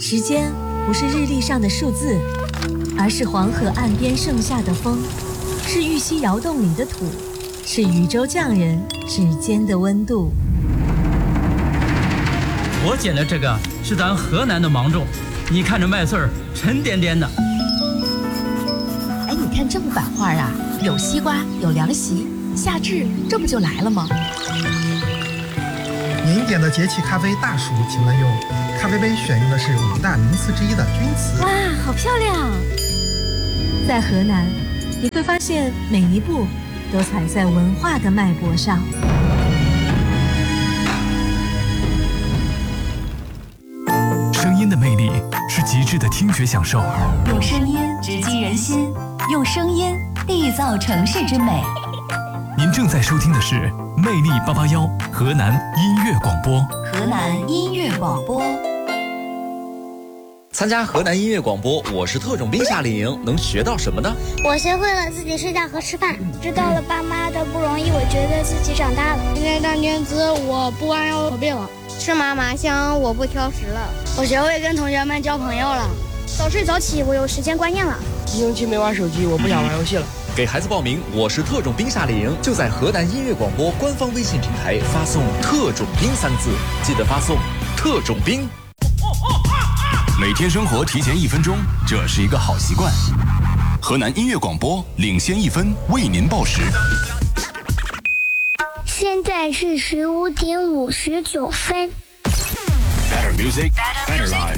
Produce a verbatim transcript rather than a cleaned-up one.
时间不是日历上的数字，而是黄河岸边盛夏的风，是玉溪窑洞里的土，是禹州匠人指尖的温度。 我捡的这个是咱河南的芒种，你看这麦穗儿沉甸甸的。 哎，你看这幅版画啊，有西瓜，有凉席，夏至这不就来了吗？ 您点的节气咖啡大暑，请问用咖啡杯选用的是五大名词之一的钧瓷。 哇，好漂亮！ 在河南，你会发现每一步都踩在文化的脉搏上。 声音的魅力是极致的听觉享受， 用声音直击人心，用声音缔造城市之美。 您正在收听的是魅力八八幺河南音乐广播。 河南音乐广播。 参加河南音乐广播，我是特种兵夏令营，能学到什么呢？ 我学会了自己睡觉和吃饭，知道了爸妈的不容易，我觉得自己长大了。 今天当天资，我不弯腰驼背了。 吃嘛嘛香，我不挑食了。 我学会跟同学们交朋友了。 早睡早起，我有时间观念了。 一星期没玩手机，我不想玩游戏了。 给孩子报名，我是特种兵夏令营，就在河南音乐广播官方微信平台发送“特种兵”三字，记得发送“特种兵”。 每天生活提前一分钟，这是一个好习惯。河南音乐广播领先一分，为您报时。 现在是十五点五十九分。 Better music, better life.